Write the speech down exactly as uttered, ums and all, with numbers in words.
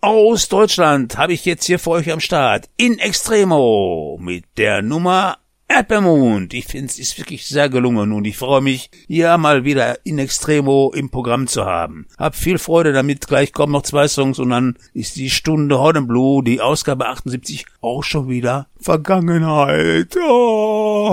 aus Deutschland habe ich jetzt hier für euch am Start In Extremo mit der Nummer Erdbeermond. Ich finde, es ist wirklich sehr gelungen und ich freue mich, hier mal wieder In Extremo im Programm zu haben. Hab viel Freude damit, gleich kommen noch zwei Songs und dann ist die Stunde Hot and Blue, die Ausgabe achtundsiebzig, auch schon wieder Vergangenheit. Oh.